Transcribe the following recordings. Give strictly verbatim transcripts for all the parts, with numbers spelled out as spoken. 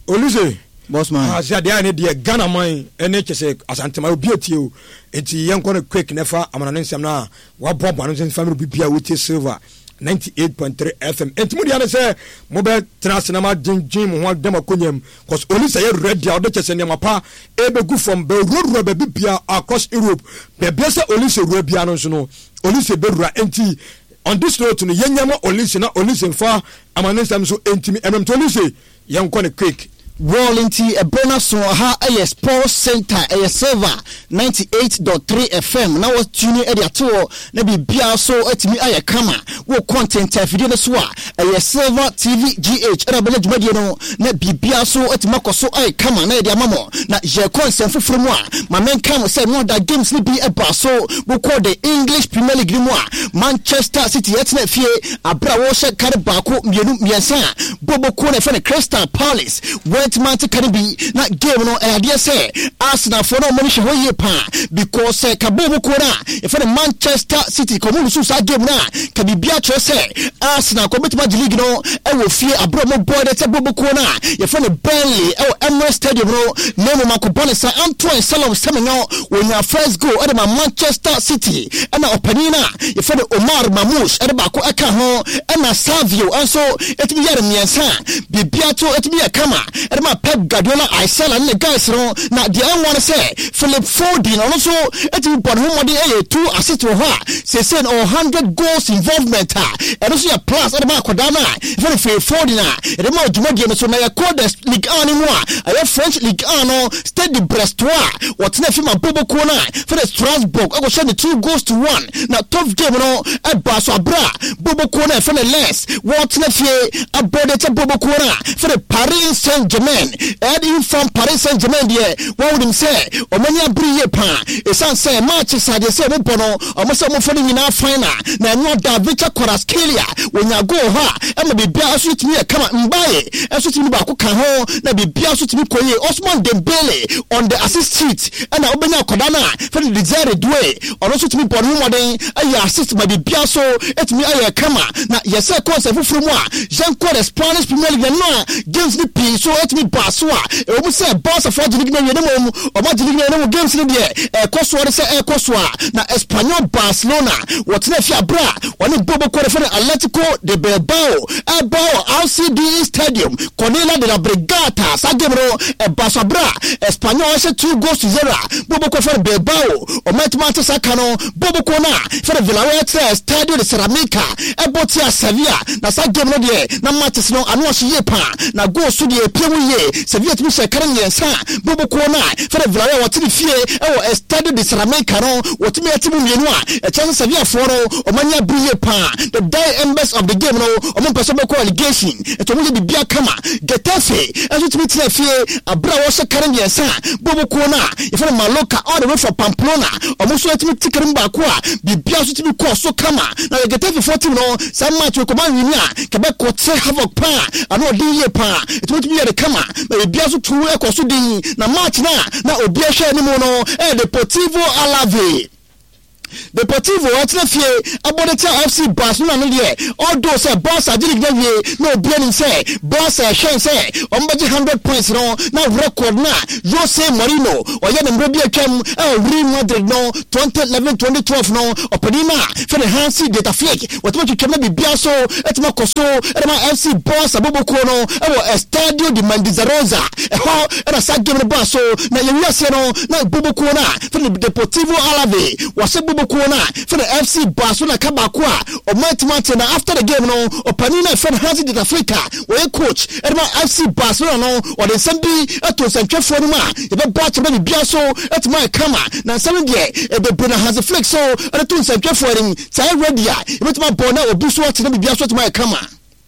Olise Bossman. Ah, say dey any dey Ghana man ene chese asantema obi etie o. Enti yen kono quick nefa amana nsem na wa bobo anu nsem family bibia with silver ninety-eight point three F M. Enti mu dia na say mo be transnama jinjin mo ho dem akonyam cause Olise ye ready o de chese ne mapa e be gu from be road be bibia across Europe. Be be say Olise ru bia no so no. Olise be ru enti on this note no yenyama Olise na Olise mfa amana nsem so enti emem to Olise yen kono quick Wallinti a bonus so ha a sports center a server ninety-eight point three F M. Now was tuning at the tour. Nabi Bia so at me a kama. Wo content video swa a server T V G H. And I believe Mediano. Nabi Bia so at Mako so a kama. Na dia mamo. Na je consent for moi. My man come say no that games ni be a basso. We call the English Premier League moi. Manchester City at net fie. Abra washa karabako mienu miensa. Bobo kone fene Crystal Palace. Man to be not game no idea say Arsenal for no money show pa because say Kabobo Kora if the Manchester City come so sa game na can be bia say Arsenal commit match league no e will fear abromo boy that Bobo Kora if the Burnley e Emirates Stadium no name Makobole say Antoine Salom Semenyo when your first goal at Manchester City and Openina if the Omar Mamouche at Bako aka ho and Savio and so it be here miensa be bia to it be a kama ma Pep Guardiola I sell and the guys no na the I want to say Philip Foden also it will put home the A two assist to her say say one hundred goals involvement and also a plus at the Kodana even if Foden the more Jumadi so na code Ligue one anymore I French Ligue one no Stade de Brestois what na fi ma Bobo Kona for the Strasbourg I go send the two goals to one na tough game no e ba so abra Bobo Kona for the less what na fi abode Bobo Kona for the Paris Saint-Germain and even from Paris Saint-Germain there what would him say omania briye pa esan say match side say mo bono omo say mo foni nyina final na no da Victor Kvaratskhelia when you go ha e mo bibia so timi e kama mbaye e so timi ba ko kan ho na bibia so timi koye Ousmane Dembele on the assist sheet and na obenya kodana for the Desire Doué ono so timi bono moden ayi assist ma bibia so etimi ayi kama na yese concept fufuru mu a Jean Claude Spanish Premier League na games ni p so etimi Baswa, e omu se boss of the league na yene mo o ma league na mo games ni de e koswa de se e koswa na Espanyol Barcelona what na fi abra woni Bobo Kora for Atletico de Bilbao e bao R C D Stadium Cornella de la Brigata sa game ro e Barça bra Espanyol se two goals to zero Bobo Kora for Bilbao o match sa kano Bobo Kona for Villarreal Stadio de Ceramica e botia Sevilla na sa game no de na matches no anu o ye pa na goal so de pie Sevilla to be second yensa Bobo Kona for the Villarreal what the fie e Estadio de Ceramica no what me atimu mienu a e chance Sevilla for no o mania briye pa the die embers of the game no o mo person ko allegation e to mo de bia kama Getafe e so timi tina fie abra wo second yensa Bobo Kona e for Mallorca all the way from Pamplona o mo so timi tikerim ba ko a bibia so timi ko so kama na Getafe fourteen no some match ko man wini a kebe ko tse havoc pa ano di ye pa e to timi ye kama na bia so tu e ko so din na match na na obi a hwe ni mu no e Deportivo Alavés Deportivo Atletico Abodeta F C Barcelona no there although say Barca did give you no blame say Barca shen say on one hundred points no na record na Jose Mourinho or ya dem be atwam Real Madrid no twenty eleven twenty twelve no openina for the Hansi data fake what what you can be bia so etima koso e F C Barca Bobo Kono e Estadio de Mandizarosa e ho e sa game no so na ye wiase no na Bobo Kona for the Deportivo Alavés was Kona for the F C Barcelona Kabakwa or Matmate na after the game no or Panina from Hansi de Africa where coach Edma F C Barcelona no or the Sunday at Central Forma if a batch of Biaso at my kama na seven day e be Bruna has a flex so at the Central Forma say ready if it's my bona or Buso to the Biaso at my kama.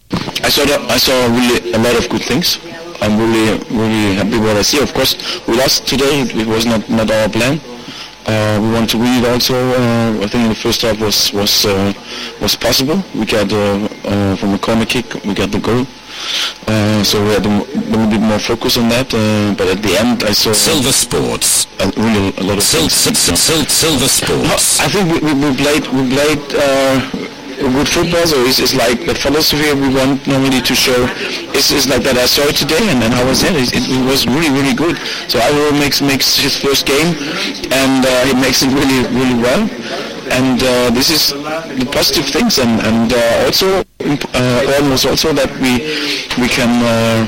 I saw that, I saw really a lot of good things. I'm really really happy what I see. Of course we lost today, it was not, not our plan. Uh, we want to win it also. Uh, I think the first half was was uh, was possible. We got uh, uh, from a corner kick, we got the goal. Uh, so we had a, a little bit more focus on that. Uh, but at the end, I saw Silver Sports. A, really a lot of Sil- Sil- Sil- Silver Sports. I think we, we, we played we played uh, good football. So it's, it's like the philosophy we want normally to show. It's, it's like that. I saw it today, and then I was there. It, it was really, really good. So Alvaro makes makes his first game, and uh, he makes it really, really well. And uh, this is the positive things, and and uh, also uh, almost also that we we can uh,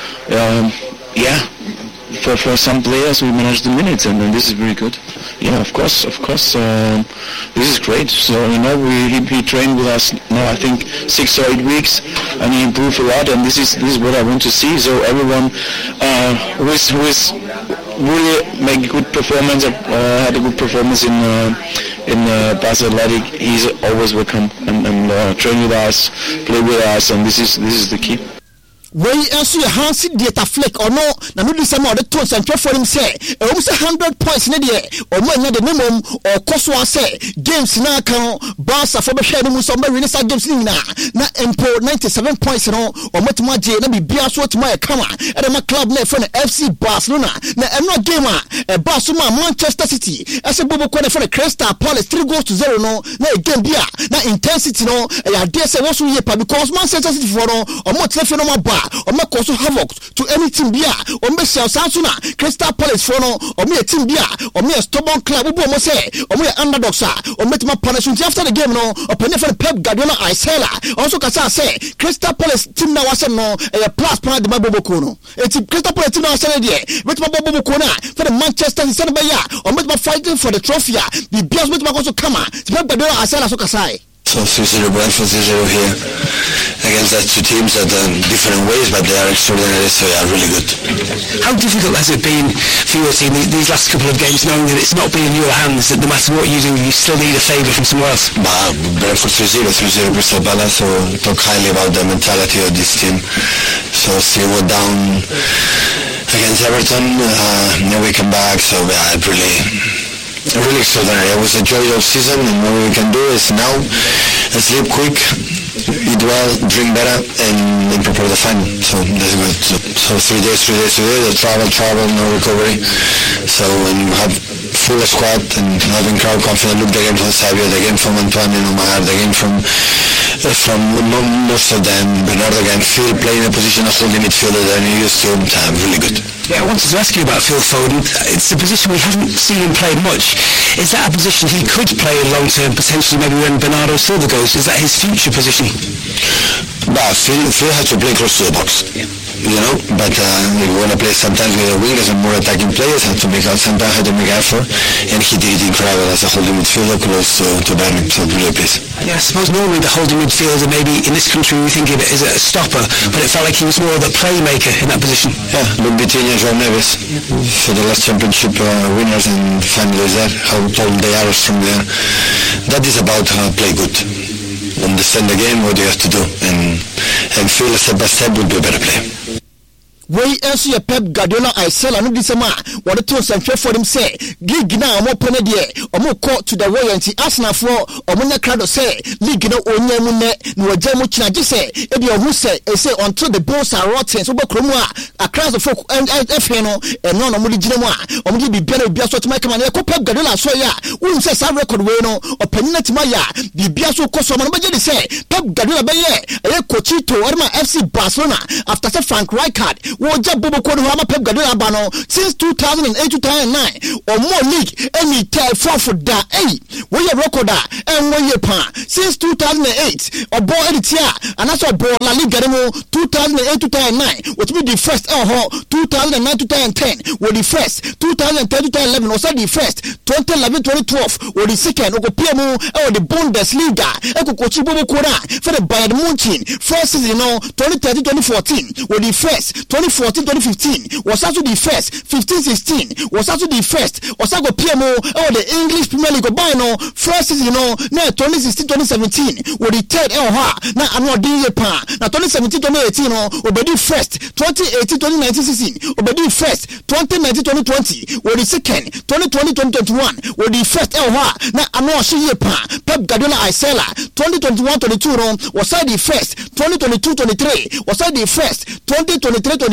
uh, yeah. For, for some players we manage the minutes, and, and this is very good. Yeah, of course, of course, uh, this is great. So you know, we he, he trained with us now I think six or eight weeks, and he improved a lot. And this is this is what I want to see. So everyone uh, who is who is really make a good performance, uh, had a good performance in uh, in uh, Basel Athletic, he's always welcome and, and uh, train with us, play with us, and this is this is the key. Wey enso ye Hansi Data Flick or no na no di sama o de ton san for him say e wo say one hundred points ne de o mo anya de nemom o koso say games na kan Barca for be hwe no so be win sa games ni na na empo ninety-seven points no o motima je na bibia so otima e kama e de ma club na for F C Barcelona na emno game a e Barcelona Manchester City e se bobo ko na for Crystal Palace three goals to zero no na e game bia na intensity no e ya dey say wo so ye pa because Manchester City for no o mo tlefe no ma ba or make also havoc to any team bia or me sell Sansuna Crystal Palace for no or me a team bia or me a stubborn club who mo say or me underdogs or me my punishment after the game no or penny for Pep Guardiola I sell also kasa say Crystal Palace team now was no a plus point the Bobo Kono it's Crystal Palace team now say there with my Bobo Kona for the Manchester City by ya or me my fighting for the trophy the Bears with my also come Pep Guardiola I sell so kasa. So three zero Brentford, three zero here against that two teams that are different ways, but they are extraordinary, so yeah, really good. How difficult has it been for your team these last couple of games, knowing that it's not been in your hands, that no matter what you do, you still need a favour from somewhere else? But Brentford three zero, three zero Crystal Palace, so talk highly about the mentality of this team. So three one down against Everton, uh, then we come back, so yeah, it really... really extraordinary. It was a joy of season, and what we can do is now sleep quick, eat well, drink better, and, and prepare the final. So that's good. So, so three days, three days, three days, the travel, travel, no recovery. So when you have full squad and having crowd confidence, look the game from Savio, the game from Antoine and Omar, the game from uh, from most of them, Bernardo again, Phil playing a position of holding midfielder that he used to, uh, really good. Yeah, I wanted to ask you about Phil Foden. It's a position we haven't seen him play much. Is that a position he could play in long term, potentially maybe when Bernardo Silva goes? Is that his future position? But Phil, Phil has to play close to the box. Yeah. You know, but uh, we want to play sometimes with the wingers and more attacking players, have to make out sometimes have to make effort, and he did it incredible as a holding midfielder close to, to Bernard, so really pleased. Yeah, I suppose normally the holding midfielder, maybe in this country we think of it as a stopper, but it felt like he was more of a playmaker in that position. Yeah, look between João Neves, yeah. For the last championship uh, winners and families there, how tall they are from there. That is about uh, play good. Understand the game, what you have to do, and and feel step by step will be a better player. Wey enso ye Pep Guardiola I sell anu disema what the two sanfre for him say league na omo pone de omo call to the royalty Arsenal for omo nya crowd say league na onya mu ne na waja mu kina je say e de ohu say e say until the bones are rotten so be kromu a crowd of folk F no e no no mu gina mu a omo de bibia na bibia so to make man e ko Pep Guardiola so ya won say sa record we no opanina tima ya bibia so ko so man be je say Pep Guardiola be ye e coachito or ma F C Barcelona after say Frank Rijkaard Woja Bobo Kono Hama Pep Guardiola Bano since two thousand eight two thousand nine or more league any tie four for that hey we your record and one year pan since two thousand eight or ball editia and that's a ball La Liga two thousand eight two thousand nine which be the first uh two thousand nine to two thousand ten were the first two thousand ten to twenty eleven was the first twenty eleven twenty twelve were the second or P M O or the Bundesliga Eko Coach Bobo Kona for the Bayern Munich first season you know twenty thirteen twenty fourteen were the first twenty fourteen twenty fifteen was also the first fifteen sixteen was also the first was also P M O or the English Premier League by no first season you know na twenty sixteen twenty seventeen were the third eh ha na annual D pa na twenty seventeen twenty eighteen no obedi first twenty eighteen twenty nineteen season obedi first twenty nineteen twenty twenty were the second twenty twenty twenty twenty-one were the first eh ha na annual year pa Pep Guardiola Isela twenty twenty-one twenty-two no was the first twenty twenty-two twenty-three was the first twenty twenty-three twenty-four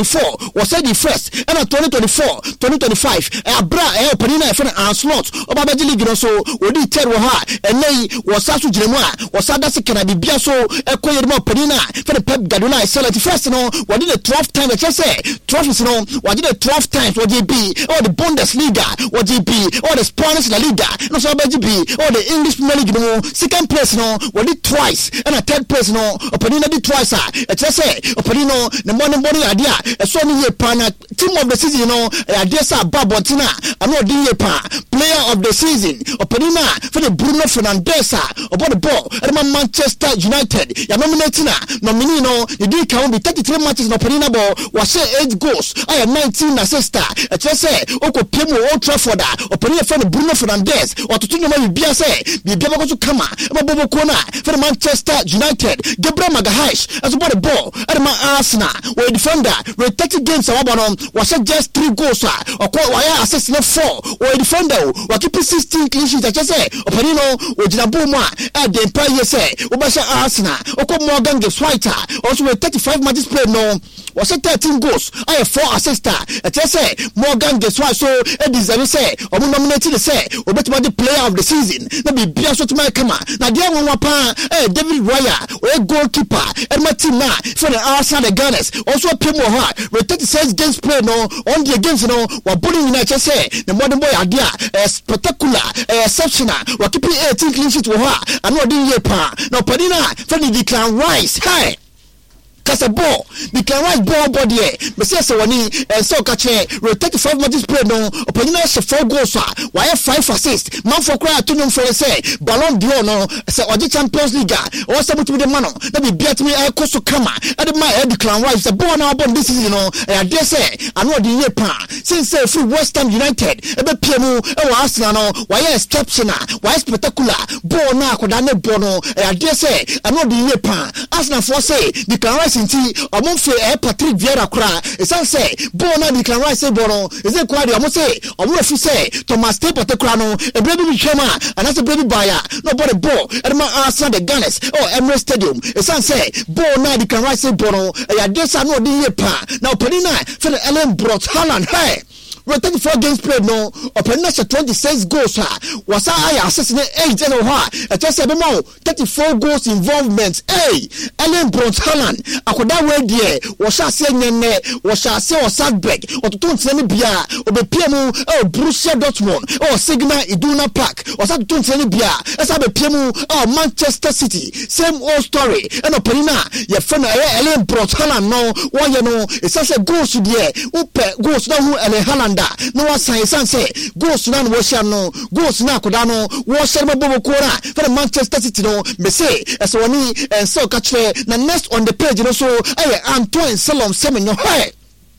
twenty-four was said the first and twenty twenty-four twenty twenty-five abra e opening na friend Anslot obabaji league no so odi third wo ha enei was aso giremu a was adase kana bibia so ekoye dem opening na friend Pep Guardiola select first no what did the twelfth time I say trophies no what did the twelfth times what G B or the Bundesliga what G B or the Spanish La Liga no so G B or the English Premier League no second place no what did twice and a third place no opening did twice ah I say opening no the morning morning idea a so ni pana team of the season no idea sa Babotina and no di pa player of the season opening na for the Bruno Fernandes about the ball and Manchester United ya nominating na nominee no the D can be thirty-three matches no opening ball was say eight goals I have nineteen assists I just say oko pemu Old Trafford opening for the Bruno Fernandes or to tunyo ma bia say bi bia ko to kama bobo kona for the Manchester United Gabriel Magalhaes as about the ball and my Arsenal where defender with thirty games awabon was just three goals or why assist no four or defender or keep sixteen clean sheets I just say opening no ojinabu mo at the empire say obasha Arsenal oko Morgan Geswaita also with thirty-five matches played no was thirteen goals I have four assists I just say Morgan Geswaita so it deserve say or nominated say obetima the player of the season na be bia so to my kama na dia won pa eh David Raya or goalkeeper and my team na for the Arsenal the Gunners also pemo ha with thirty-six games played no on the games no wa bowling United say the modern boy idea uh, spectacular uh, exceptional wa keep eighteen clean sheets wo ha and no dey pa na padina for the Declan Rice hey Cause a ball, the can right ball body. But say so wani and so catch thirty-five matches played no. Opinion say four goals. Why five assists? Man for cry to them for say Ballon d'Or no. Say or the Champions League. Or some to the man. That be beat me. I cost to come. And my head Declan Rice. The ball now about this is you know. I dare say I know the year pan. Since say free West Ham United. Ebe P M O. Ewa Arsenal no. Why exceptional? Why spectacular? Ball na kodane ball no. I dare say I know the year pan. Arsenal for say Declan Rice inti omo fe e Patrick Vieira kra e san say bona Declan Rice bono e ze kwa de omo say omo fi say Thomas Partey kra no e brebi bi chema and say brebi baya no body ball e ma Arsenal the Gunners oh Emirates Stadium e san say bona Declan Rice bono e ya desa no di ye pa na opani na for the Ellen Brot Haaland hey we thirty-four games played no opponent has twenty-six goals ha was I assassinate eight and ha just say be more thirty-four goals involvement hey Ellen Brot Haaland akoda we there was say nyenne was say o Sadberg o to ntene bia o be piemu o Borussia Dortmund o Signal Iduna Park o sa to ntene bia esa be piemu o Manchester City same old story and opponent ye fana Ellen Brot Haaland no one you know it say goals there o goals na hu Ellen Haaland no was science say goals na no share no goals na koda no wo share bobo kora for the Manchester City no me say as woni and so catch na next on the page no so eh Antoine Salom Semenyo hey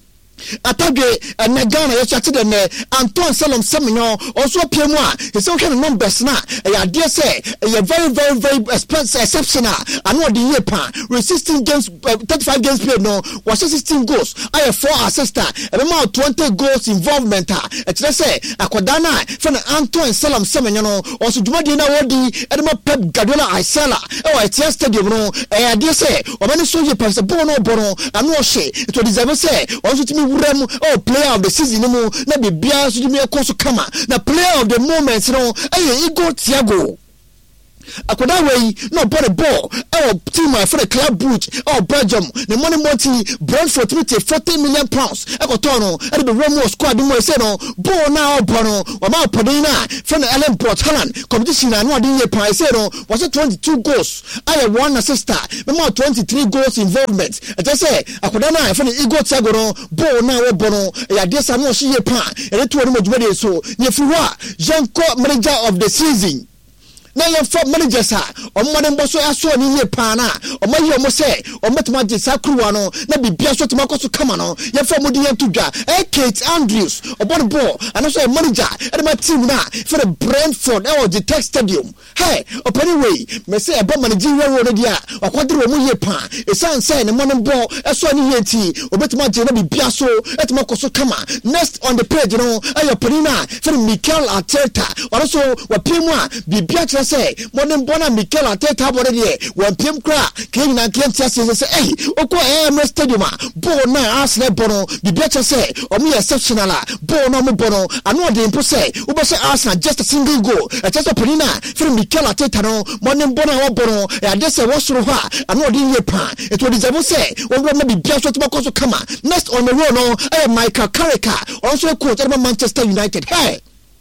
Atagwe and Nagana ya chatted and Antoine Salom Semenyo also P M one his own kind of numbers na I dare say a very very very exceptional and what the year pan with sixteen games uh, thirty-five games played no was sixteen goals I have four assists and about twenty goals involvement and let's say Akwadana from Antoine Salom Semenyo no also Jumadi na wodi Edema Pep Guardiola Isela oh at stadium no I dare say or many soldier pass the bono bono and no she it will deserve say also to me oh player of the season no na be bia so me akoso kama na player of the moment no eh Igor Thiago akoda way no body ball our team for the club boot oh Belgium the money money Brentford to forty million pounds ekotono e be Remo squad mo say no ball now bono o ma podina from the Ellen Brot Haaland competition na no dey pan say no was twenty-two goals I have one assist me more twenty-three goals involvement I just say akoda na from the Igor Thiago no ball now bono ya dey say no she pan e to no djumade so ye fiwa Janko manager of the season na your for managers ha o modern boss aso ni ye pa na o ma ye o mo say o metuma de sakruwa no na bibia so tuma koso kama no ye for modi ye to dwa eh Kate Andrews o bon ball and also a manager and my team na for the Brentford e o the Tech Stadium hey o penny way me say e ba managerial role dia o kwadre o mo ye pa e san say ne modern ball aso ni ye ti o metuma de na bibia so e tuma koso kama next on the page no ayo penny na for Mikel Arteta or also wa pemu a bibia na say modern bona Mikel Arteta body there when P M Kra came na K M T S say hey oko eh Emirates Stadium ball na Arsenal bono the better say omo exceptional ball no mo bono ano de impo say we be say Arsenal just a single goal e just open na from Mikel Arteta no modern bona wo bono e ade say wo soro ha ano de ye pa it will deserve say we go na be bia so to bakoso kama next on the road no eh Michael Carrick also coach at Manchester United hey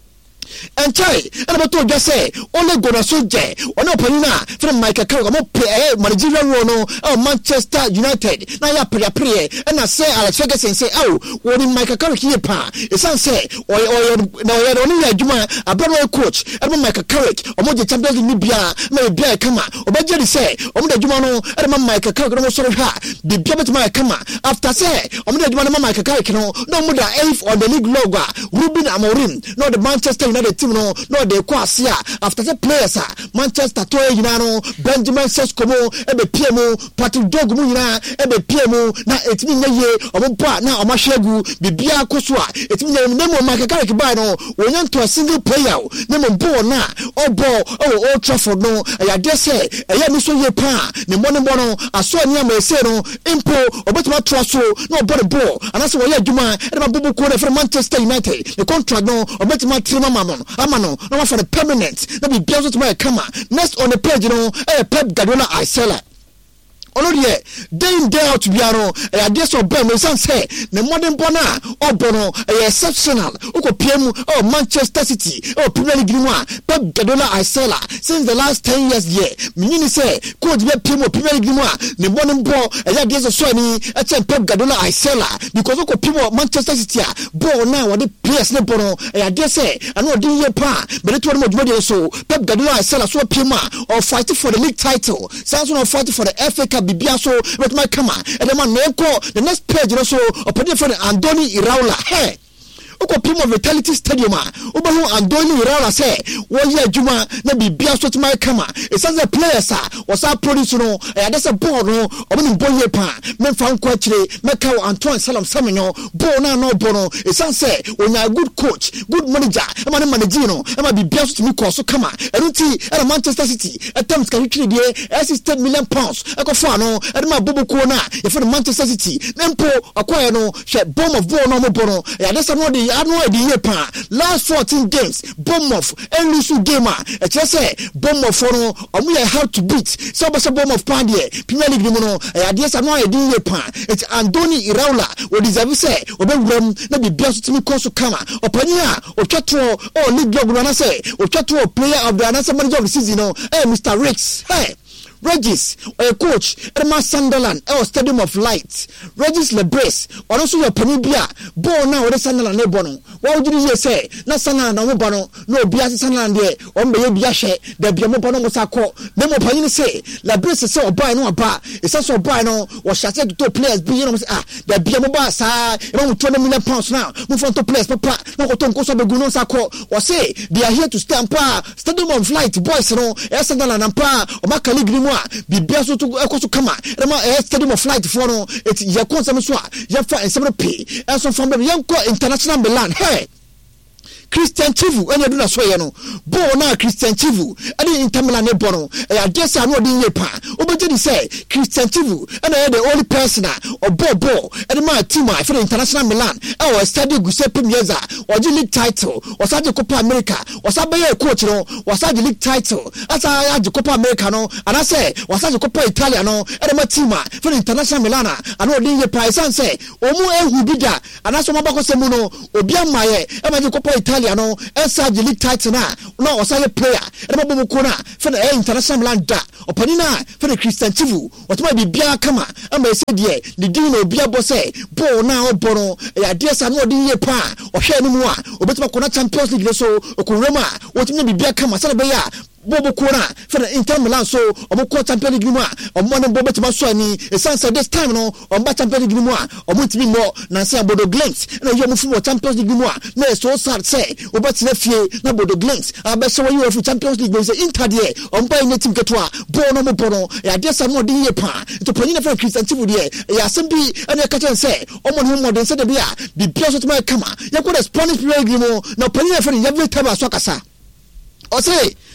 and try and about to just say only gonna so jay or no panina from Michael Carrick mo play managerial role no oh Manchester United na ya pray pray and I say Alex Ferguson say oh what in Michael Carrick here pa it sounds say or or no ya only adwuma abroad coach and Michael Carrick or mo the Champions League bia na bia kama obejeri say o mo the adwuma no and Michael Carrick no so ha the bia bet my kama after say o mo the adwuma no Michael Carrick no no mo the eighth on the league logo Ruben Amorim no the Manchester United the team no no de kwasia after the players ah Manchester to e no Benjamin Sesko mo e be P M Patrick Dog mu nyina e be P M na etimi nyeye omopa na omahwegu bibia koso a etimi nyem nemo Michael Carrick bai no wonya to a single player nemo ball na obo o Old Trafford no ya de say e ya mi so ye pa ne mo ne mo no aso ani am ese no impo obetima tro so no body ball anase wo ye adwuma e ma bubu ko na for Manchester United the contract no obetima trima mama amano no for the permanent na be built to my camera next on the page you know eh Pep Guardiola I sell it Only day in day out biaro e ade so be me san say the modern bona obono e exceptional uko P M oh Manchester City oh Premier League no Pep Guardiola I sell since the last ten years here meaning say coach be P M Premier League no the modern bo e ade so ni e che Pep Guardiola I sell because uko P M Manchester City a bo na what the players ne bono e ade say ano di ye pa be to mo dwode so Pep Guardiola I sell so P M or fighting for the league title sounds no fighting for the F A Cup bibia so with my camera and the man neko the next page also opportunity for Andoni Iraola hey uko Pimo Vitality Stadium ubahu Andoni Iraola say wo ye adwuma na bibia so to my camera it says the players ah was a produce no e ade say ball no omni boye pa men fa nko akire meka Antoine Salam Semenyo ball na no ball no it says say when you good coach good manager e ma manager no e ma bibia so to me course kama enuti e Manchester City attempts can reach the assisted million pounds e ko fa no e ma bobo ko na e for Manchester City nempo akwaya no hwe bomb of ball no mo ball no e ade say no the I know the pa last fourteen games Bournemouth and lose game e just say Bournemouth no omo ye how to beat so be say Bournemouth pan there Premier League no e ade say no the pa it's Andoni Iraola we deserve say obewuram na bibia so timi course kama opani a otwatro o league blog na say otwatro player of the anasa manager of the season no eh Mister Ricks hey Regis, a coach, Emma Sunderland, our Stadium of Light. Regis Lebrace, or also your Penibia, born now with Sunderland, no bono. What would you say? Not Sunderland, no bono, no Bias Sunderland, or maybe Biashe, the Biamopono Mosako. Nemo Panini say, Lebrace is so buy no bar, it's also buy no, or shall say to two players being ah, the Biamoba, sir, around twenty million pounds now. Move on to players, papa, no Otonko Beguno Sako, or say, they are here to stand pa, Stadium of Light, boys, no, Sunderland and pa, or Macali. Bibia so to ekoso kama rema e Stadium of Light for no it ya konsam so a ya fa ensem pay enso from be yanko International Milan hey Christian Chivu enya do na so ye no bo na Christian Chivu ade Inter Milan ne bo no e adese anu odi ye pa obeje di say Christian Chivu ena ye the only person or bo bo ade ma team a for International Milan e o Stadio Giuseppe Meazza o di league title o sa de Copa America o sa be ye coach no o sa de league title asa ya de Copa America no ana say o sa de Copa Italia no ade ma team a for International Milan anu odi ye pa san say o mu ehu bida ana so mabako semu no obi amaye e ma de Copa Italia no esa the league title na no o say player e ma bomo ko na for the International Milan da opani na for the Christian Chivu what ma be bia kama e ma say de the din no bia bo say ball na obo no e ade sa no odi ye pa o hwe ni mu a obetima ko na Champions League so okunrema wotimi be bia kama say be ya Bobo Kona for the Inter Milan so omo ko Champions League mu a omo ne bobo tima so ani e sansa this time no omo ba Champions League mu a omo timi mo na say Bodo Glimt na yo mo fu Champions League mu a na so sad say obati na fie na Bodo Glimt aba so you fu Champions League say Inter there omo ba ni team ketwa bo no mo bono ya dey say mo dey ye pa to pani na for Christian Chivu there ya sembi na ka chen say omo no mo dey say de bia bi bia so tuma kama ya ko the Spanish Premier League mu na pani na for every time aso kasa o say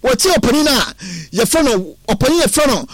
what your panina your friend or panina friend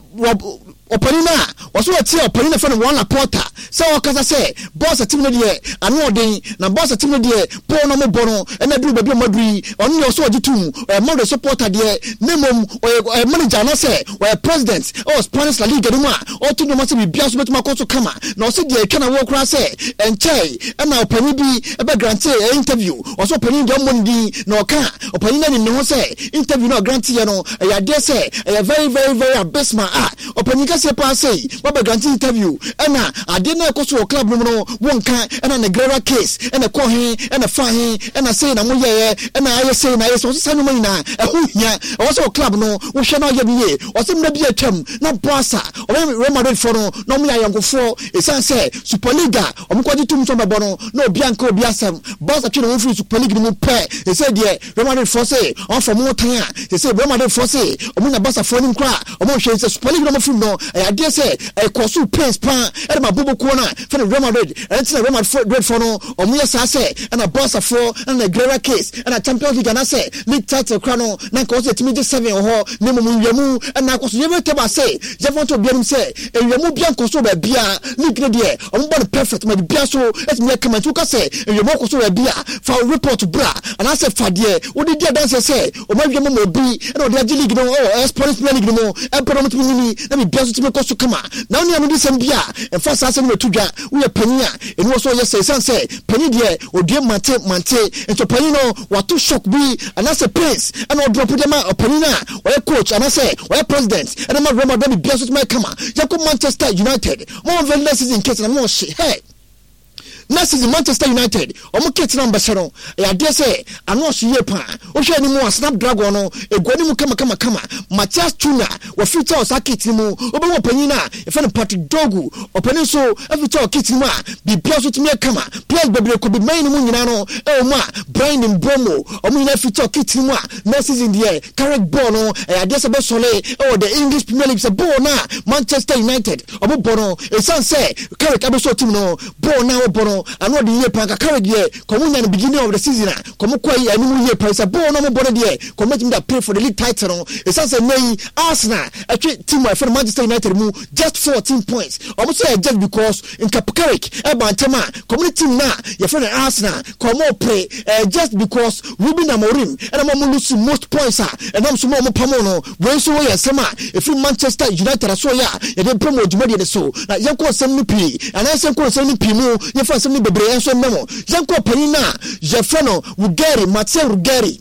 Opanina was what your panina friend one porter. So as I say, boss a team idea, and no day, na boss a team idea, Bono Bono, and I do baby Madri, on your sword too, or mother supporter dear, minimum or a manager, I say, or a president, or Spanish La Liga, or to the must be Bias with Makoto Kama, no said they can walk around say, and Che, and now Penny be a background say interview, or so Penny Domundi, no car, or Penny no say, interview no grantiano, I dare say, a very, very, very abysmal ah, or Penny say, what background interview, and now I didn't go to a club no one kind, and on a Grera case, and a cohin, and a fine, and I say, I'm and I say, I was Sanumina, a Huya, also a club no, we shall not get me, or some maybe a term, not Brasa, or Romaded for no, no me I am go for, it's say, Superliga, or Mquaditum from Bono, no Bianco Biasam, Boss a children free Superliga pair, they said, yeah, Romaded for say, on for more time, they say, Romaded for say, or Muna Bossa phoning cry, or more shades of Superliga from no, I dare say, a Cosu Prince Pan, and my Bobo corner, for the Romaded, and it's a Romad Red for no, or Mia Sase, and a Bossa four, and a Grera case, and a Champions League, and I say, League title chrono, Nankos at me seven or Nimu Yamu, and Nakos never tell say, Jeff want to be him say, and Yamu Bianco so a beer, League Nadia, on one perfect, my Biaso, as me come and took us say, and Yamoko so a beer, for a report to bra, and I said, Fadia, what did your dancer say, or my Yamu be, and all the League no, or as Police League no, and Promote me, let me Biaso to make us to come out. Now, near me, this and beer, and first I said, we are Penia, and also yes, say, say, Penny dear, or dear Mante, Mante, and to Penino, what to shock be, and I say, Prince, and I'll drop them out of Penina, or a coach, and I say, or a president, and I'm a Roma, baby, Biaso, my come out. Jacob Manchester United, more of a lesson in case, and more shit, hey. Next is Manchester United. Omo keti number seven. I dare say, I know she ye pan. Osha ni mo Snapdragon no. E gwani mu kama kama kama. Matthias Cunha. Wa future osa keti mu. Oba mo panina. E fa no Patrick Dogu. Opani so. E future keti mu a. Bi biaso timi kama. Players bebre ko bi main mu nyina no. E o ma. Brian Mbromo. Omo nyina future keti mu a. Next season there. Carrick ball no. I dare say be sole. Oh the English Premier League say ball na. Manchester United. Omo ball no. E san say. Carrick abeso team no. Ball na o ball. I know the year panka carried year, come in the beginning of the season. Come quay and new year price a ball no more body year. Come let him that pay for the league title. It's as a May Arsenal, a team from Manchester United move just fourteen points. Almost say just because in Carrick, Ebantama, community now, your friend Arsenal, come on play just because Ruben Amorim and I'm lose most points, and I'm so more Pamono, when so ya Sema, if you Manchester United, I saw ya, and then promote Modi so. Like Yanko seventy p, and I send seventy p more, your first bebre enso memo Janko Penina Jefano Rugeri Mateo Rugeri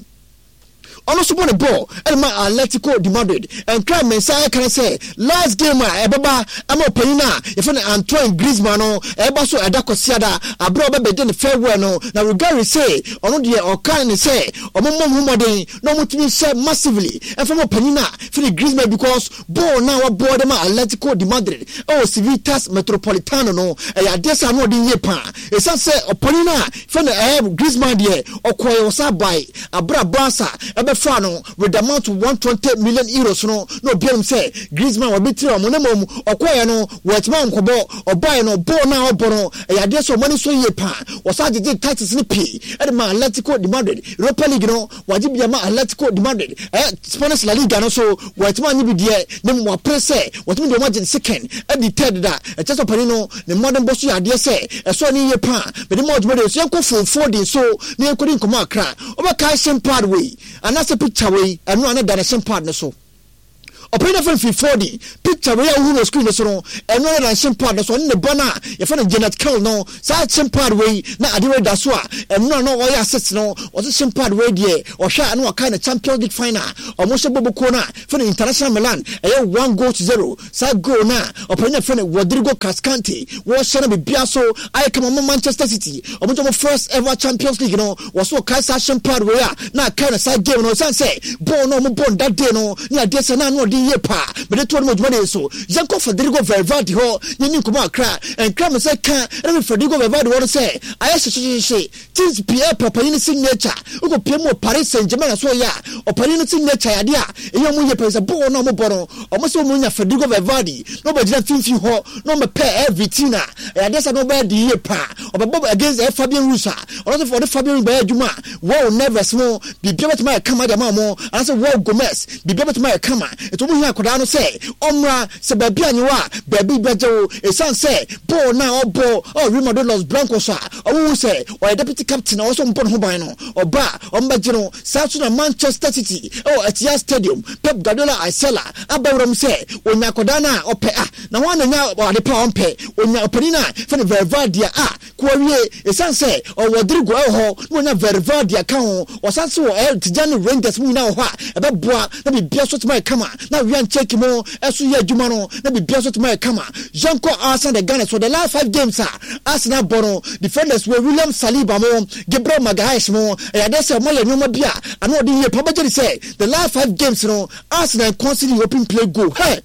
ono so bone ball elma Atletico de Madrid and try Mensah can say last game e baba ama Penina if na Antoine Griezmann no e ba so edakosiada abro be be farewell no na Rugeri say ono de o kan ni say omo mom homoden no mutimi share massively and from Penina feel Griezmann because ball now wa ball dem Atletico de Madrid oh Civitas Metropolitano no e ya desa no de ye pa e say say Penina feel eh Griezmann de okoy osa buy abra brasa e Fano with the amount of one hundred twenty million euros no no biam say Griezmann will be three mo na mom okoye no watman kobo obuy no ball na obono e ade so money so ye pa was a did titles ni p e ma Atletico de Madrid Europa League no waji bia ma Atletico de Madrid eh Spanish La Liga no so watman ni bi de nem wa press watman de imagine second e di third da e just opani no the modern boss ya de say e so ni ye pa be the more de so yanko for four days so ni ko din komo akra oba kai shempad way and that's a picture way and no another direction partner so opena fan fi forty picture we who no screen so no and no direction partner so in the banner if an Janet Cole no sa chimpad way na adiwe da so and no no oya assets no was chimpad way there or sha no kind of Champions League final or mo shebo kona for the International Milan e one goal to zero sa goal na opena fan Rodrigo Cascante was shana be biaso I come Manchester City or mo first ever Champions League no was so kai sa chimpad way na kind of side game no say ball no mo ball that day no na dey say na no ye pa but the tournament when way so Janko Federico Valverde ho yini kuma akra enkra me say kan e Federico Valverde won say aye she she things Pierre Papa ni signature uko pie mo Paris Saint-Germain so ya opani no signature ya dia eyo mu ye pesa bo no mo bono omo so mu nya Federico Valverde no be jina finfi ho no me pay everything na ya dey say no be di ye pa obebo against Fabian Rusa also for the Fabian be aduma wow never small bibia bet my kama dia ma mo and say wow Gomez bibia bet my kama eto mu hia koda no say omra se ba bia nyewa ba bi bejewo esan say bo na obo oh Rimado Los Blancos a owo say o deputy captain also mpon ho ban no oba ombaje no South na Manchester City oh Etihad Stadium Pep Guardiola Isela abawram say onya koda na ope ah na wan nya ade pa ompe onya opani na fe Valverde ah ko wie esan say o Rodrigo ho no nya Valverde ka ho osan so o Tijani Rangers mu na ho a ebe boa na bibia so tma kama na wi an check mo esu ye adwuma no na bibia so tma kama Janko Arsenal the Ghana so the last five games ah Arsenal bono defenders were William Saliba mo Gabriel Magalhaes mo ya dey say mo ye nyoma bia ana odi ye pabajeri say the last five games no Arsenal conceding open play goal hey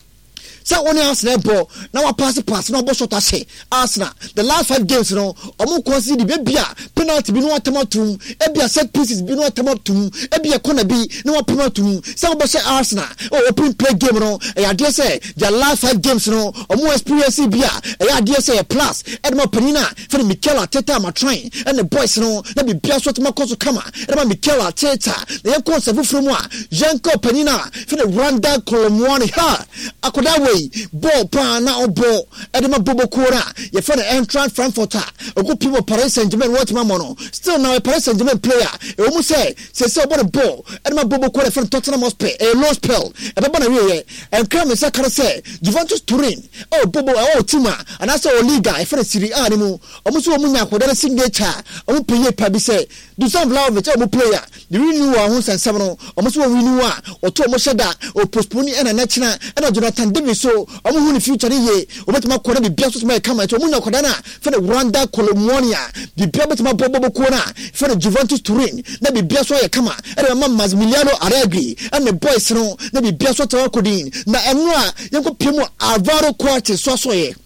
so only Arsenal ball now a pass pass no ball shot ase Arsenal the last five games no omo concede be bia penalty bi no atamatum e bia set pieces bi no atamatum e bia corner bi no atamatum so bo say Arsenal oh open play game no e ya dey say the last five games no omo experience bia e ya dey say plus e mo penina for Mikel Arteta ma train and the boys no na be bia so to makoso kama e ma Mikel Arteta na ye conserve from a Janko penina for the Rwanda Kolomwani ha akoda way ball pa na obo edema bobo kora ye for the entrance Frankfurter ogo people Paris Saint-Germain what mamono still now a Paris Saint-Germain player e omo say say say about the ball edema bobo kora for Tottenham Hotspur a low spell e be na we and come say kara say Juventus Turin oh bobo oh tima and also Liga e for the Serie A mu omo so omo nya akoda signature omo peye pa bi say Dusan Vlahovic omo player the renew ho sansam no omo so renew a oto omo sheda o postpone e na na china e na Jonathan David so omo hu ni future ye obetuma ko na bibia so ma kama to omo nya koda na for the Rwanda Colomonia bibia betuma bobo ko na for the Juventus Turin na bibia so ye kama e na Massimiliano Allegri and the boys no na bibia so tawo kodin na enu a yenko piemu Alvaro Cortes so so ye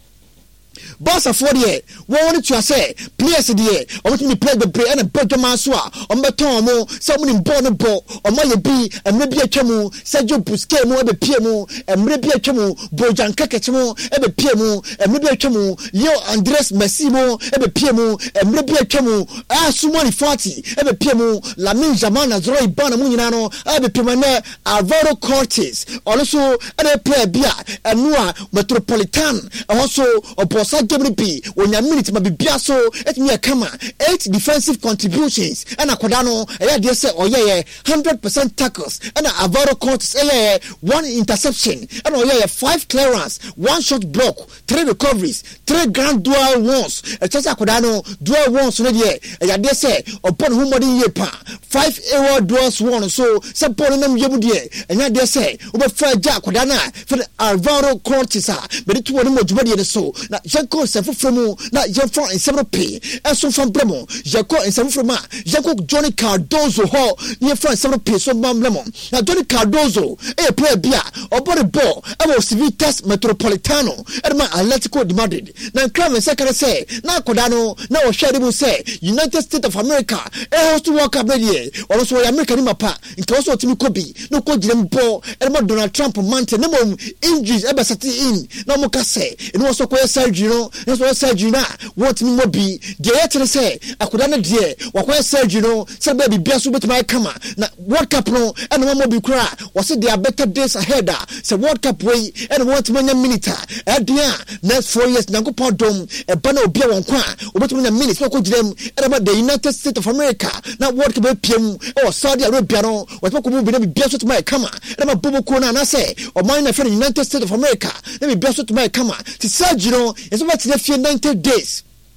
Bossa for the one to say players the or what me play the play and a better man so on beton mo someone born ball or my be and maybe a chemu Sergio Busquets mo e P M and maybe a chemu Bojan Kakechmo e P M and maybe a chemu Leo Andres Messi mo e P M and maybe a chemu Asumani forty e P M Lamine Yamal Azroy Bana mu nyina no e P M na Alvaro Cortes also e play bia enua Metropolitan also Bossa Gabriel when your minute ma bibia so et me kama eight defensive contributions and akoda no e dey say oh yeah one hundred percent tackles and Alvaro Cortes eh one interception and oh yeah five clearance one shot block three recoveries three grand dual ones e just akoda no dual ones no dey e dey say upon who modern ye pa five error duals one so support nam yemu dey and dey say we fa ja akoda na for Alvaro Cortes a be to one mo djuma dey so na Janko Sefu from na Janfo in several pay and so from Bremo Janko in several from Janko Johnny Cardozo ho near France several pay so mam lemon now Johnny Cardozo a player bia or body ball I was Civitas Metropolitano and my Atletico de Madrid now come and second say now Kodano now Shadibu say United States of America a host to walk up there or also America in my pa in also Timmy Kobe no coach them ball and Donald Trump mountain no injuries ever sat in no more say and also quite surgery no that's what surgery na what me mo bi dey yet say akoda na dey wakwa surgery no say baby bia so betima kama na World Cup no and mo bi kura was say there are better days ahead say World Cup way and what manya minute e dia next four years nanko podom e ba na obi a won kwa obetima na minutes no ko girem e ba the United States of America na World Cup piem o Saudi Arabia no what ko mo bi na bia so betima kama e ma bobo ko na na say o man na for the United States of America na bia so betima kama ti surgery no is about to ninety days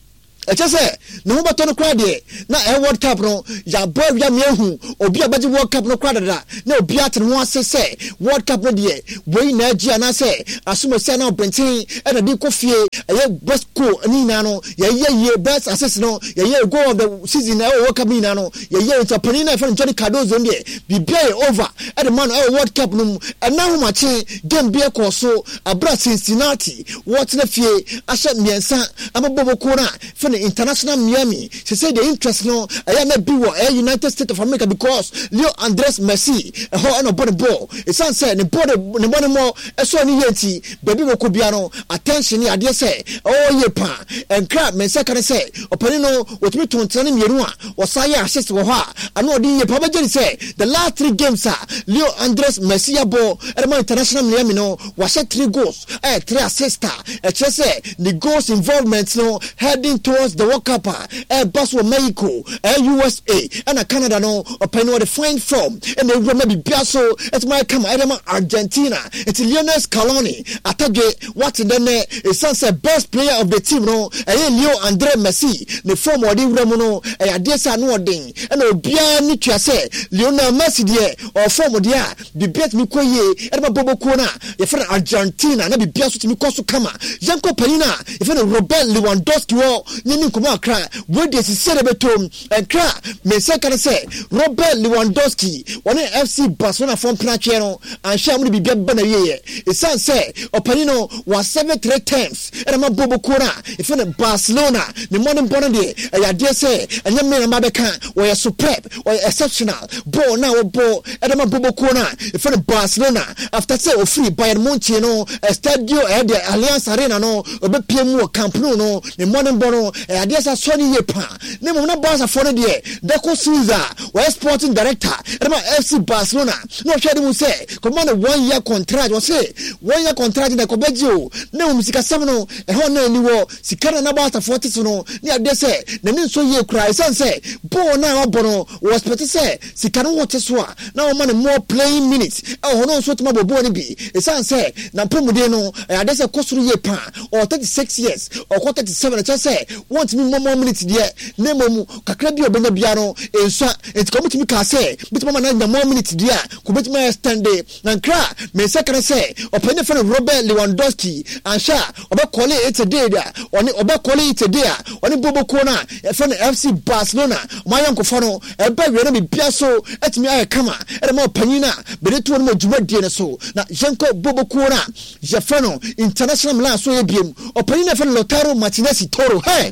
e che say no ho beto no kwa de na e World Cup no ya boy ya me hu obi abaje World Cup no kwa da na obi atere ho ase say World Cup no de we na agi na say asumo say na obentin e na di kofie e best goal ni na no ye ye best assist no ye ye goal of the season e World Cup ni na no ye ye entrepreneur na fan Johnny Cardozo de bibia over e the man e World Cup no e na ho machi game bia ko so abra Cincinnati what na fie asha miensa amabobo ko na for the international Miami she say the interest no e na bi wo e United States of America because Leo Andres Messi e ho na body ball e san say ne body ne body mo e so ni yenti baby wo ko bia no attention ni ade say oh ye pa enkra me say kan say opani no otimi tontene mieru a osaya assist wo ha ano odi ye pa bajeri say the last three games are Leo Andres Messi abo e ma international Miami no wa share three goals eh three assists e che say the goals involvement no heading towards the World Cup eh boss wo Mexico eh U S A and Canada no opani wo the fine form and they will maybe biaso it might come I am Argentina it's Lionel Scaloni atage what then is the best player of the team no eh Leo Andre Messi the form odi wura no eh adesa no odin and obia ni twa say Lionel Messi de or form odi a the bet mi koye e ba bobo ko na ye for Argentina na bibia so timi koso kama yanko panina e for Robert Lewandowski wo nyini nkomo akra we dey sise betom akra me say kan say Robert Lewandowski one F C Barcelona from Pinachero no and share mu bibia ba na ye e san say opanino was seven three times and ma bobo ko na e for Barcelona the morning born dey e ya dey say anya me na mabeka we superb we exceptional ball na we ball e ma bobo ko na e for Barcelona after say o free Bayern Munich no stadio e the Allianz Arena no obepie mu Camp Nou no the morning born e ya dey say so ni ye pa ne mo na Barca for dey Deco Souza we sporting director e ma F C Barcelona no hwede mu say command one year contract we say one year contract na ko bejo na mu sika sam no e ho na ni wo sika na Barca forty so no ni ade say na ni so ye kura san say ball na obono was pete say sika no wote so a na o man more playing minutes e ho no so to mabobo ni bi e san say na promude no e ade say kosuru ye pa or thirty-six years or thirty-seven just say want me more, more minutes there na momu kakra bi obenya bia no e so it come to me ka say bit mama na more minutes there ko bit my stand na kra me say kan say opene for Robert Lewandowski and sha obe call it a day there oni obe call it a day oni bobo ko na e for F C Barcelona my yanko for no e ba we na me bia so etimi aye kama e ma panina be de to no dwumadie ne so na yanko bobo ko na je for no international Milan so e biem opanina for Lautaro Martinez Toro hey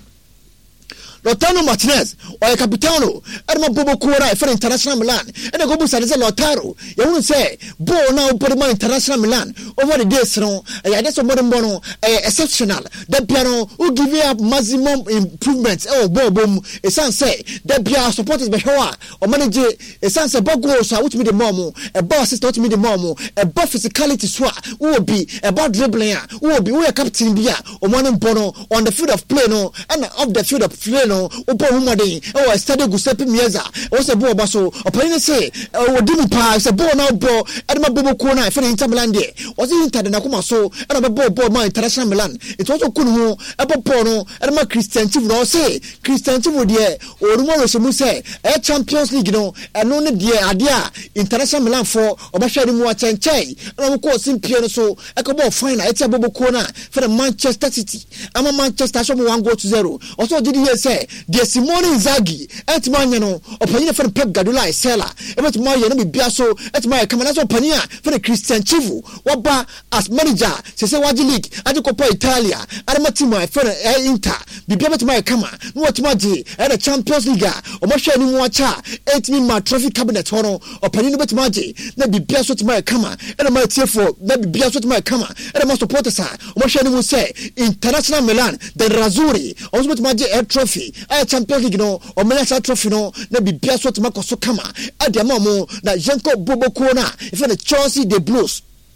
Lautaro Martinez or Capitano Erma Bobo Kura for International Milan and a go boost as a Lautaro you won't say bo now put my International Milan over the days no I guess a modern bono exceptional that piano who give you up maximum improvements oh bo boom a son say that piano supporters by Hoa or manager a son say bogo so which me the momo a boss is not me the momo a buff physicality swa who will be about dribbling who will be we a captain bia or modern bono on the field of play no and off the field of play no opo humade o study Giuseppe Meazza o se bo baso opani say o dimi pa se bo na bo e ma bobo ko na for Inter Milan de o se Inter na kuma so e na bo bo ma International Milan it also kunu e bo po no e ma Christian Chivu no say Christian Chivu de o rumo we se mu say e Champions League no e no ne de ade a International Milan for o ba hwade mu a chenchen na mo ko simpie no so e ko bo final e ti bobo ko na for Manchester City ama Manchester so mo one goal to zero also did he say the Simone Inzaghi et manya no opanyine for Pep Guardiola Sela ebet moye no bibia so et moye kamana so opanya for Christian Chivu waba as manager se se waji league aje kopa Italia arama team for Inter bibia bet moye kama no what maji e the Champions League o mo hwe ni mu acha eight min ma trophy cabinet hono opanyine bet maji na bibia so moye kama e ma tiefo na bibia so moye kama e ma supporters o mo hwe ni mu say International Milan the Razzurri o bet maji a trophy a Champions League no o menasa trophy no na bibia so tuma koso kama ade ma mo na Janko Bobo Kona if the Chelsea the Blues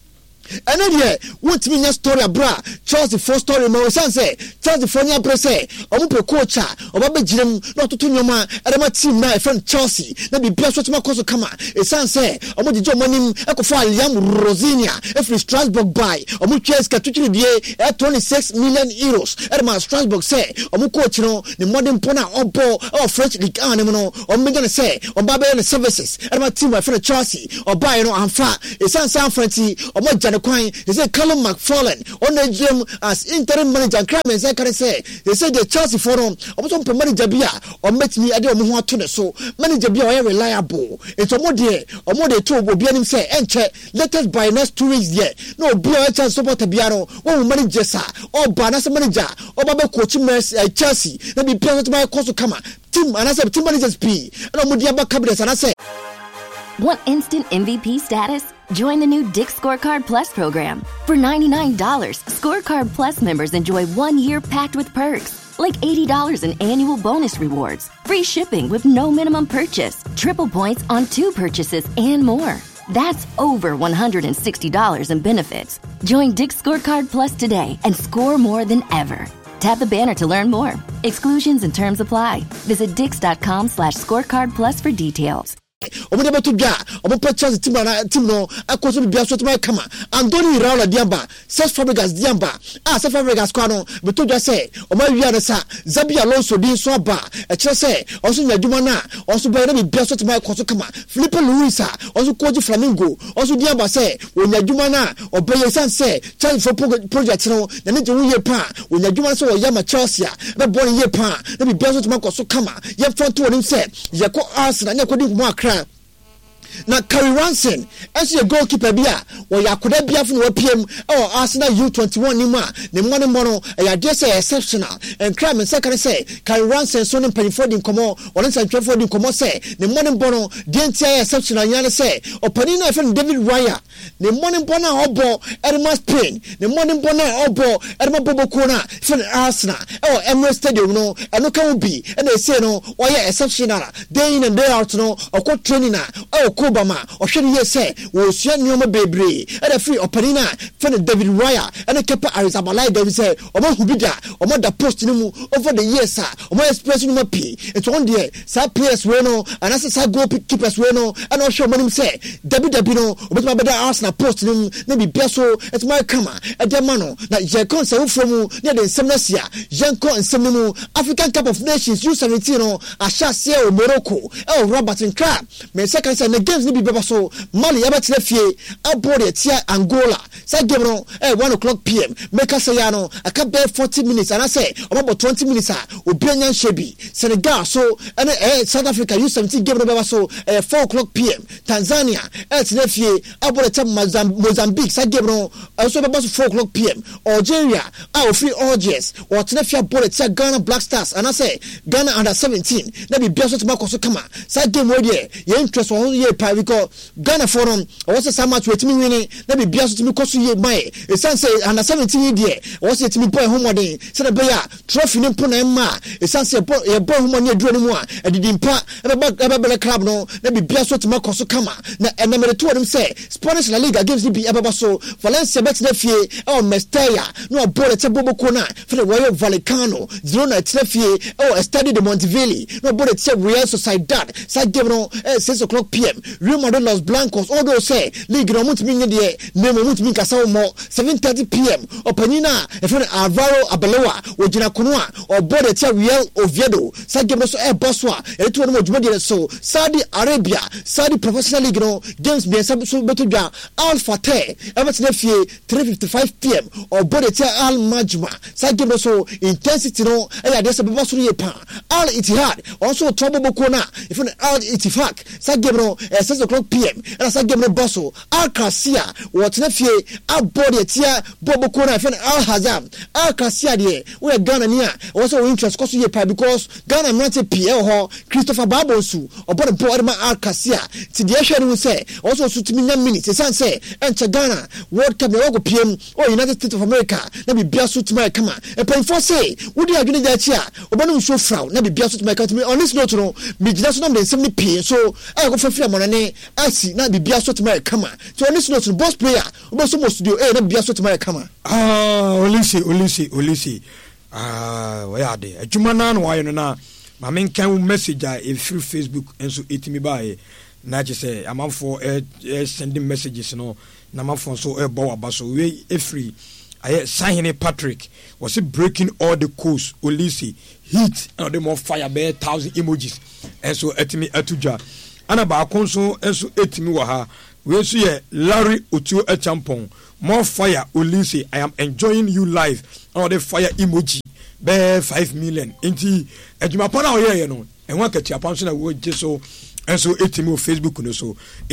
And then yeah, what me nya story abra Chelsea for story mo san say Chelsea for nya pre say omo pe coach oba be girem na ototo nyoma edema team na e friend Chelsea na be bia so tuma koso kama e san say omo di jomonim ekofo Liam Rosinia every Strasbourg buy omo chase ka tuchiri die e twenty-six million euros edema Strasbourg say omo coach no the modern pona obo o French league an no omo gonna say oba be the services edema team my friend Chelsea oba no amfa e san san French omo jane kwan they say Callum McFarlane on the gym as interim manager and crime and say can say they say the Chelsea forum omo so manager bia o met me ade omo ho ato ne so manager bia o reliable it's omo de omo de to obi anim say enche let us by next two weeks there no bia chance support bia no one manager sa o ba na manager o ba be coach Chelsea na be bia to my course kama team and I say team managers P and omo de aba cabinet and I say want instant M V P status? Join the new Dick's Scorecard Plus program. For ninety-nine dollars, Scorecard Plus members enjoy one year packed with perks, like eighty dollars in annual bonus rewards, free shipping with no minimum purchase, triple points on two purchases, and more. That's over one hundred sixty dollars in benefits. Join Dick's Scorecard Plus today and score more than ever. Tap the banner to learn more. Exclusions and terms apply. Visit dix.com slash scorecard plus for details. omo de beto bia omo pe Chelsea team na team no akoso bia so tuma kama Anthony Raola diamba Cesc Fabregas diamba ah Cesc Fabregas kwa no beto bia say omo awia na sa Xabi Alonso din so ba e kire say oso nyadwuma na oso be na bia so tuma akoso kama Filipe Luis a oso koji Flamengo oso diamba say onyadwuma na obeye san say Chelsea for project no na ne je wo ye pa onyadwuma so wo yama Chelsea be born ye pa na bia so tuma akoso kama ye front one say ye ko Arsenal na ko di mo akra na Carrie Ranson as your goalkeeper bia wo yakoda bia fu no P M oh Arsenal U twenty-one ni ma ne mo ne mo no e ade say exceptional and crime and second say Carrie Ranson so ne penifo din komo won san twefo din komo say ne mo ne mo no den tia exceptional yan say opani na friend David Raya ne mo ne mo na obo Edema Spain ne mo ne mo na obo Edema Boboko na friend Arsenal oh Emirates Stadium no e no kan bi e na say no wo ya exceptional day in and day out no okọ training na oh Obama or should you say was young Yoma Baby and a free openina for David Raya and a kepa Arizabalai David say or more Hubida or more the post over the years sir or more expressing my P it's one day sa players bueno and as a go keepers bueno and also when him say David Dabino with my better Arsenal post him maybe Beso it's my kama at the mano that Jacon say from near the Semnesia Janko and Semimu African Cup of Nations U seventeen a Shasia Morocco oh Robert and Crab may second say games ni bi beba so Mali abatire fie abode tia Angola sa game no eh one o'clock p m make us say no aka be forty minutes and I say about twenty minutes ah obi anya shebi Senegal so and eh South Africa U seventeen game no beba so eh four o'clock p m Tanzania eh tire fie abode tia Mozambique sa game no also beba so four o'clock p m Algeria ah free Algiers or tire fie abode tia Ghana Black Stars and I say Ghana under seventeen na bi bia so tuma koso kama sa game we dey ye interest on ye because Ghana forum was so much with me winning na be bia so timi koso ye mai e san say under seventeen there was it me boy homodin say the bear trophy ni pona ma e san say ye boy homoni aduro ni mu a e didimpa e be be club no na be bia so timi koso kama na e na me to them say Spanish La Liga games be e be so Valencia bet na fie e Mestalla no ball e Boboko na for the Rayo Vallecano zero na fie e Estadio de Montevideo no ball e Real Sociedad sa game no six o'clock p m Real Madrid Los Blancos although say league no mut minye de name mut min kasa mo seven thirty p m opanina e friend Alvaro Arbeloa ojina konoa or board tia Real Oviedo sa game so e bosswa e to no djuma de so Saudi Arabia Saudi Professional League no games be so beto dwa Al Fateh e bet na fie three fifty-five p m or board tia Al Majma sa game so intensity no e ya de so be bosso ye pa Al Ittihad also trouble boko na e friend Al Ittifaq sa game no six o'clock p m and sa game no bosso Al Qassia what na fie abode tia Boboko na friend Al Hazam Al Qassia de we Ghana nia also interest koso ye pa because Ghana not P L ho Christopher Babonsu obode board ma Al Qassia ti de hwe no say also so timi nya minutes san say enter Ghana World Cup na go P M or United States of America na be bia so timi kama e pen for say wo di adwene ja chi a obone so fraw na be bia so timi kama on this note no me gina so na dem sem ni p so I go for free amanane asi na bibia so tuma kama so oni so no boss player oboso mo studio eh na bibia so tuma kama ah olisi olisi olisi ah wayade adwuma na no wayo no na ma men kan message a e through Facebook enso etimi bae na je say amanfo e sending messages no na amanfo so e bo aba so we e free aye Sahene Patrick was it breaking all the codes olisi heat and the more fire be thousand emojis enso etimi atuja ana ba konso enso etimi wa ha we so ye Larry Otuo Echampon more fire olisi I am enjoying you live all the fire emoji be five million inti adwuma pona o ye no enwa katia panso na wo je so enso etimi Facebook no so